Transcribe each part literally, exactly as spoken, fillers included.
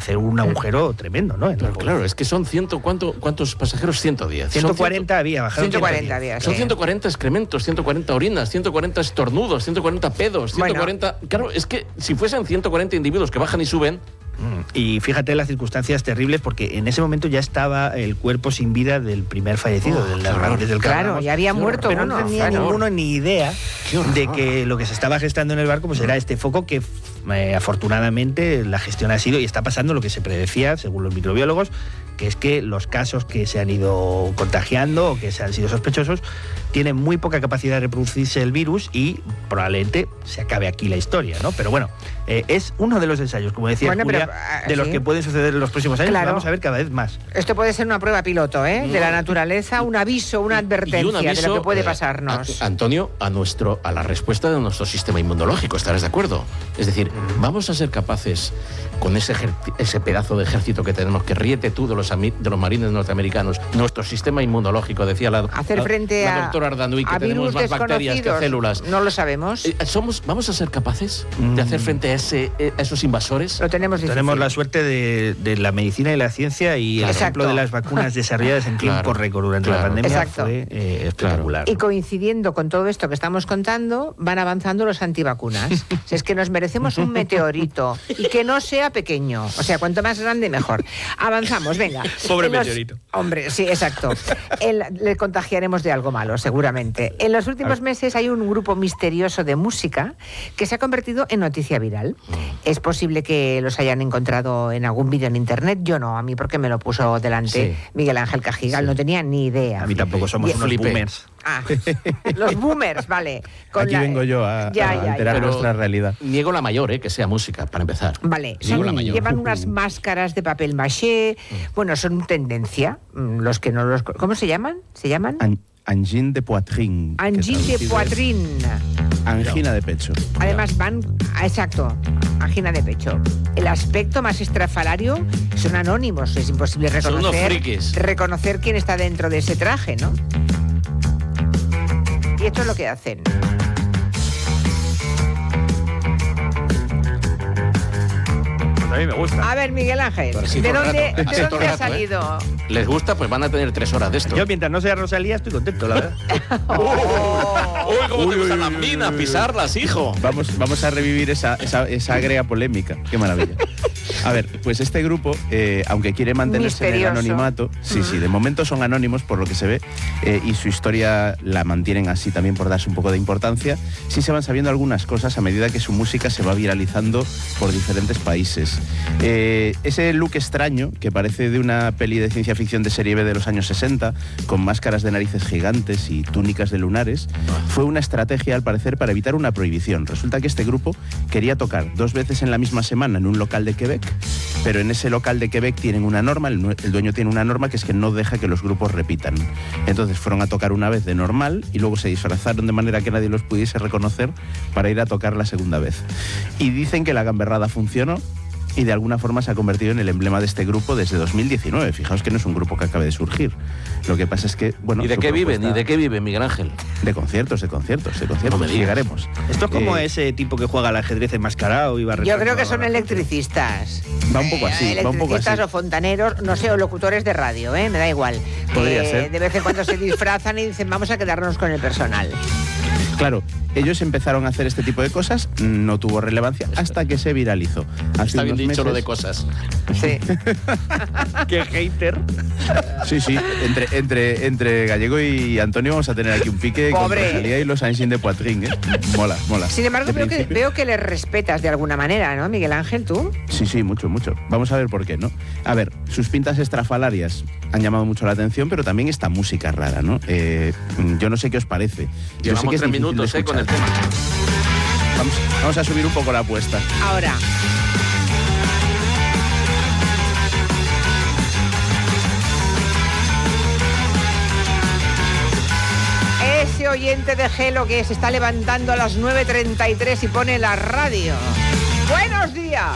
hacer un agujero tremendo, ¿no? Claro, claro, es que son ciento, ¿cuánto, ¿cuántos pasajeros? ciento diez. ciento cuarenta había, bajaron ciento cuarenta había, Son sí. ciento cuarenta excrementos, ciento cuarenta orinas, ciento cuarenta estornudos, ciento cuarenta pedos, ciento cuarenta... Bueno. Claro, es que si fuesen ciento cuarenta individuos que bajan y suben... Y fíjate las circunstancias terribles, porque en ese momento ya estaba el cuerpo sin vida del primer fallecido, oh, del claro, del Claro, ya había muerto pero uno. no tenía claro. ninguno ni idea de que lo que se estaba gestando en el barco pues era este foco que eh, afortunadamente la gestión ha sido y está pasando lo que se predecía, según los microbiólogos, que es que los casos que se han ido contagiando o que se han sido sospechosos tienen muy poca capacidad de reproducirse el virus y probablemente se acabe aquí la historia, ¿no? Pero bueno, eh, es uno de los ensayos, como decía bueno, Julia, pero, uh, de los ¿sí? que pueden suceder en los próximos años. Claro. Vamos a ver cada vez más. Esto puede ser una prueba piloto, ¿eh? No. De la naturaleza, un aviso, una advertencia un aviso, de lo que puede pasarnos. Eh, a, Antonio, a nuestro a la respuesta de nuestro sistema inmunológico, ¿estarás de acuerdo? Es decir, vamos a ser capaces con ese, ese pedazo de ejército que tenemos, que ríete tú de los, de los marines norteamericanos, nuestro sistema inmunológico, decía la, Hacer frente la, la a, doctora Ardanui, que tenemos más bacterias que células. No lo sabemos. Eh, somos, ¿Vamos a ser capaces mm. de hacer frente a, ese, a esos invasores? Lo tenemos difícil. Tenemos la suerte de, de la medicina y la ciencia y el Exacto. ejemplo de las vacunas desarrolladas en tiempo claro, récord durante claro. la pandemia Exacto. fue eh, espectacular. Y coincidiendo con todo esto que estamos contando, van avanzando los antivacunas. Si es que nos merecemos un meteorito y que no sea pequeño. O sea, cuanto más grande, mejor. Avanzamos, venga. Pobre los, meteorito. Hombre, sí, exacto. El, le contagiaremos de algo malo, seguramente. En los últimos meses hay un grupo misterioso de música que se ha convertido en noticia viral. Es posible que los hayan encontrado en algún vídeo en internet. Yo no, a mí porque me lo puso delante sí. Miguel Ángel Cajigal. Sí. No tenía ni idea. A mí tampoco, somos y, unos Felipe. boomers. Ah, los boomers, vale. Con Aquí la, vengo yo a, ya, a alterar ya, ya. nuestra realidad. Niego la mayor, eh, que sea música, para empezar. Vale, son, la mayor. Llevan unas máscaras de papel maché. Bueno, son tendencia. Los que no los... ¿Cómo se llaman? ¿Se llaman? An Angine de poitrine. Angine de poitrine. Angina de pecho. Además van... Exacto, angina de pecho. El aspecto más estrafalario son anónimos. Es imposible reconocer... Son unos frikis. Reconocer quién está dentro de ese traje, ¿no? Y esto es lo que hacen. A mí me gusta. A ver, Miguel Ángel, sí, ¿de dónde, rato, ¿de dónde ha salido? ¿eh? ¿Les gusta? Pues van a tener tres horas de esto. Yo, mientras no sea Rosalía, estoy contento, la verdad. oh. Uy, cómo uy, te gustan las minas, pisarlas, hijo. Vamos, vamos a revivir esa, esa, esa agria polémica. Qué maravilla. A ver, pues este grupo, eh, aunque quiere mantenerse Misterioso. en el anonimato, sí, sí, de momento son anónimos por lo que se ve, eh, y su historia la mantienen así también por darse un poco de importancia. Sí se van sabiendo algunas cosas a medida que su música se va viralizando por diferentes países. Eh, ese look extraño, que parece de una peli de ciencia ficción de serie B de los años sesenta, con máscaras de narices gigantes y túnicas de lunares, fue una estrategia al parecer para evitar una prohibición. Resulta que este grupo quería tocar dos veces en la misma semana en un local de Quebec, pero en ese local de Quebec tienen una norma, el, el dueño tiene una norma que es que no deja que los grupos repitan. Entonces fueron a tocar una vez de normal y luego se disfrazaron de manera que nadie los pudiese reconocer para ir a tocar la segunda vez. Y dicen que la gamberrada funcionó y de alguna forma se ha convertido en el emblema de este grupo desde dos mil diecinueve. Fijaos que no es un grupo que acabe de surgir. Lo que pasa es que, bueno... ¿Y de qué viven? ¿Y de qué viven, Miguel Ángel? De conciertos, de conciertos, de conciertos. No me llegaremos. Esto es como eh, ese tipo que juega al ajedrez enmascarado y va... Yo creo que son electricistas. Va un poco así, eh, va un poco así. Electricistas o fontaneros, no sé, o locutores de radio, ¿eh? Me da igual. Podría eh, ser. De vez en cuando se disfrazan y dicen, vamos a quedarnos con el personal. Claro, ellos empezaron a hacer este tipo de cosas, no tuvo relevancia hasta que se viralizó. Hace Está bien dicho meses... lo de cosas. Sí. Qué hater. Sí, sí, entre, entre, entre Gallego y Antonio vamos a tener aquí un pique Pobre. con Rosalía y los Angine de poitrine, ¿eh? Mola, mola. Sin embargo, veo que, veo que les respetas de alguna manera, ¿no, Miguel Ángel, tú? Sí, sí, mucho, mucho. Vamos a ver por qué, ¿no? A ver, sus pintas estrafalarias han llamado mucho la atención, pero también esta música rara, ¿no? Eh, yo no sé qué os parece. Yo Llevamos sé que es tres minutos, eh, con el tema. Vamos, vamos a subir un poco la apuesta. Ahora. Ese oyente de Gelo que se está levantando a las nueve treinta y tres y pone la radio. ¡Buenos días!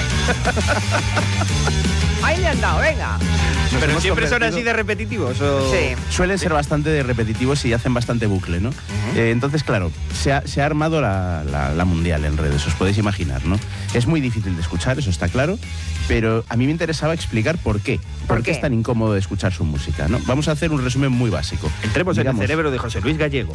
Ahí le han dado, venga. Nos Pero siempre son convertido... así de repetitivos. ¿O? Sí. Suelen sí. ser bastante de repetitivos y hacen bastante bucle, ¿no? Uh-huh. eh, entonces, claro, se ha, se ha armado la, la, la mundial en redes, os podéis imaginar, ¿no? Es muy difícil de escuchar, eso está claro, pero a mí me interesaba explicar por qué. ¿Por, ¿Por qué es tan incómodo de escuchar su música, ¿no? Vamos a hacer un resumen muy básico. Entremos Digamos, en el cerebro de José Luis Gallego.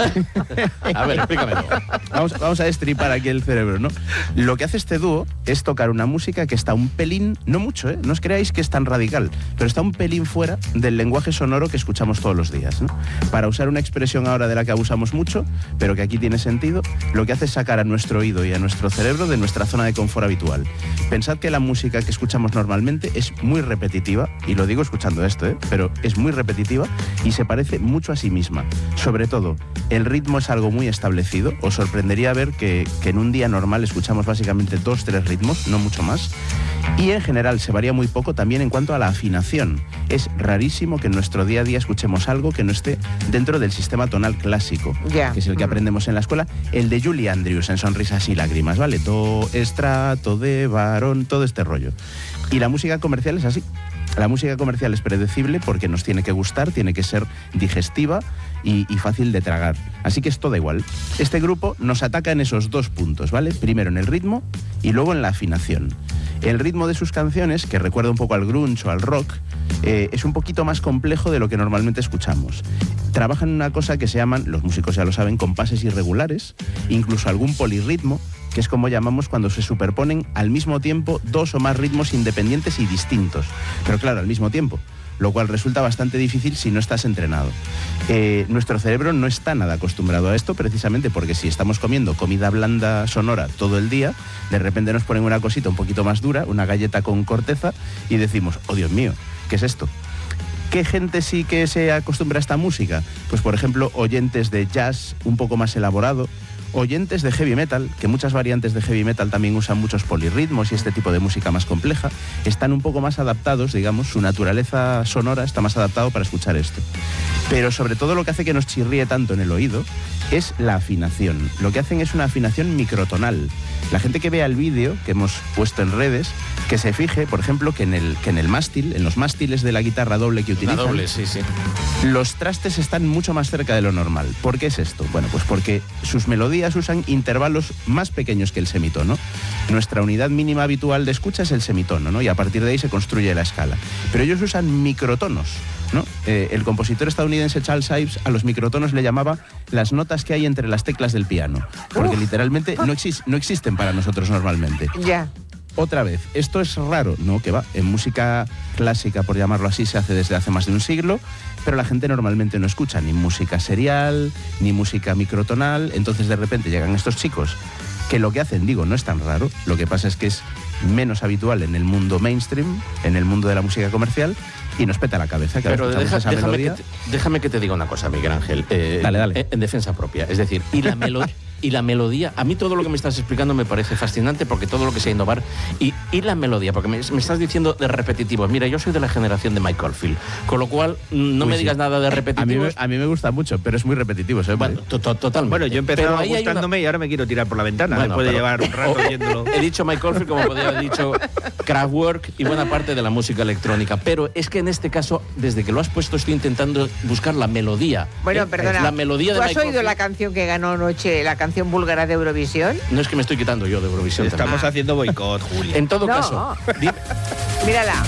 A ver, explícamelo. Vamos, vamos a destripar aquí el cerebro, ¿no? Lo que hace este dúo es tocar una música que está un pelín, no mucho, ¿eh? No os creáis que es tan radical, pero está un pelín fuera del lenguaje sonoro que escuchamos todos los días, ¿no? Para usar una expresión ahora de la que abusamos mucho, pero que aquí tiene sentido, lo que hace es sacar a nuestro oído y a nuestro cerebro de nuestra zona de confort habitual. Pensad que la música que escuchamos normalmente es muy repetitiva, y lo digo escuchando esto, ¿eh? Pero es muy repetitiva y se parece mucho a sí misma. Sobre todo, el ritmo es algo muy establecido. Os sorprendería ver que, que en un día normal escuchamos básicamente dos, tres ritmos, no mucho más. Y en general se varía muy poco también en cuanto a la afinación. Es rarísimo que en nuestro día a día escuchemos algo que no esté dentro del sistema tonal clásico, yeah. que es el que aprendemos en la escuela, el de Julie Andrews en Sonrisas y Lágrimas, ¿vale? Do, estrato, de, varón, todo este rollo. Y la música comercial es así. La música comercial es predecible porque nos tiene que gustar, tiene que ser digestiva y, y fácil de tragar. Así que es todo igual. Este grupo nos ataca en esos dos puntos, ¿vale? Primero en el ritmo y luego en la afinación. El ritmo de sus canciones, que recuerda un poco al grunge o al rock, eh, es un poquito más complejo de lo que normalmente escuchamos. Trabajan en una cosa que se llaman, los músicos ya lo saben, compases irregulares, incluso algún polirritmo, que es como llamamos cuando se superponen al mismo tiempo dos o más ritmos independientes y distintos. Pero claro, al mismo tiempo, lo cual resulta bastante difícil si no estás entrenado. Eh, nuestro cerebro no está nada acostumbrado a esto, precisamente porque si estamos comiendo comida blanda sonora todo el día, de repente nos ponen una cosita un poquito más dura, una galleta con corteza, y decimos, oh Dios mío, ¿qué es esto? ¿Qué gente sí que se acostumbra a esta música? Pues por ejemplo, oyentes de jazz un poco más elaborado, oyentes de heavy metal, que muchas variantes de heavy metal también usan muchos polirritmos y este tipo de música más compleja, están un poco más adaptados, digamos, su naturaleza sonora está más adaptado para escuchar esto. Pero sobre todo lo que hace que nos chirríe tanto en el oído es la afinación. Lo que hacen es una afinación microtonal. La gente que vea el vídeo que hemos puesto en redes, que se fije, por ejemplo, que en el, que en el mástil, en los mástiles de la guitarra doble que utilizan, la doble, sí, sí. los trastes están mucho más cerca de lo normal. ¿Por qué es esto? Bueno, pues porque sus melodías usan intervalos más pequeños que el semitono. Nuestra unidad mínima habitual de escucha es el semitono, ¿no? Y a partir de ahí se construye la escala. Pero ellos usan microtonos, ¿no? Eh, el compositor estadounidense Charles Ives a los microtonos le llamaba las notas que hay entre las teclas del piano, porque Uf. literalmente no, exis- no existen para nosotros normalmente. Ya. Yeah. Otra vez, esto es raro, ¿no? Que va, en música clásica, por llamarlo así, se hace desde hace más de un siglo, pero la gente normalmente no escucha ni música serial, ni música microtonal, entonces de repente llegan estos chicos que lo que hacen, digo, no es tan raro, lo que pasa es que es menos habitual en el mundo mainstream, en el mundo de la música comercial, y nos peta la cabeza. Que Pero deja, esa déjame, que te, déjame que te diga una cosa, Miguel Ángel. Eh, dale, dale. En, en defensa propia. Es decir, y la melodía... Y la melodía, a mí todo lo que me estás explicando me parece fascinante porque todo lo que sea innovar y, y la melodía, porque me, me estás diciendo de repetitivos. Mira, yo soy de la generación de Mike Oldfield, con lo cual no Uy, me digas sí. nada de repetitivos. A mí, a mí me gusta mucho, pero es muy repetitivo, ¿sabes? Bueno, to, to, totalmente. Bueno, yo empecé gustándome una... y ahora me quiero tirar por la ventana. Bueno, puede llevar un rato oyéndolo. He dicho Mike Oldfield como podría haber dicho Kraftwerk y buena parte de la música electrónica, pero es que en este caso, desde que lo has puesto, estoy intentando buscar la melodía. Bueno, ¿eh? perdona, la melodía ¿tú de has Mike oído Oldfield? La canción que ganó anoche, la canción búlgara de Eurovisión? No es que me estoy quitando yo de Eurovisión. Estamos también. haciendo boicot, Julia. En todo no. caso, di... mírala.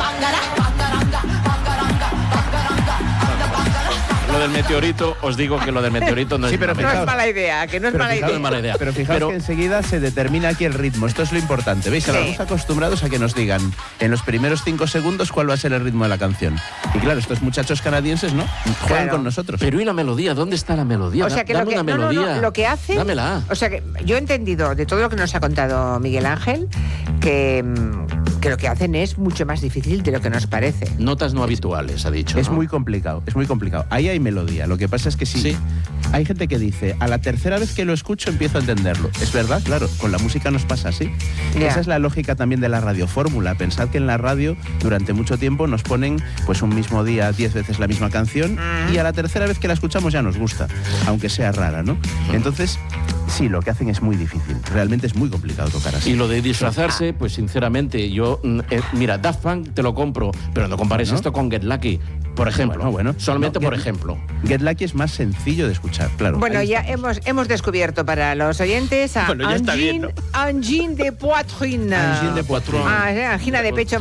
Lo del meteorito, os digo que lo del meteorito no, sí, es, pero una no fijaos, es mala idea, que no es, mala, fijaos, idea. es mala idea. Pero fijaos pero, que enseguida se determina aquí el ritmo. Esto es lo importante. ¿Veis? Sí. Estamos acostumbrados a que nos digan en los primeros cinco segundos cuál va a ser el ritmo de la canción. Y claro, estos muchachos canadienses, ¿no? Juegan claro. con nosotros. Pero ¿y la melodía? ¿Dónde está la melodía? O sea que Dame lo que, una no, melodía. No, no, lo que hace... Dámela. O sea que yo he entendido de todo lo que nos ha contado Miguel Ángel que, que lo que hacen es mucho más difícil de lo que nos parece. Notas no habituales, ha dicho. Es ¿no? muy complicado, es muy complicado. Ahí hay melodía. Lo que pasa es que sí, sí. Hay gente que dice, a la tercera vez que lo escucho empiezo a entenderlo. Es verdad, claro, con la música nos pasa así. Yeah. Esa es la lógica también de la radiofórmula. Pensad que en la radio durante mucho tiempo nos ponen pues un mismo día diez veces la misma canción mm. y a la tercera vez que la escuchamos ya nos gusta, aunque sea rara, ¿no? Mm. Entonces, sí, lo que hacen es muy difícil. Realmente es muy complicado tocar así. Y lo de disfrazarse, pues sinceramente, yo, eh, mira, Daft Punk te lo compro, pero no compares ¿No? esto con Get Lucky, por ejemplo. Bueno, bueno. Solamente No, por Get- ejemplo. Get Lucky es más sencillo de escuchar, claro. Bueno, Ahí ya estamos. hemos, hemos descubierto para los oyentes a Bueno, ya está bien, angine, angine de poitrine. Angine de poitrine. Ah, angina de pecho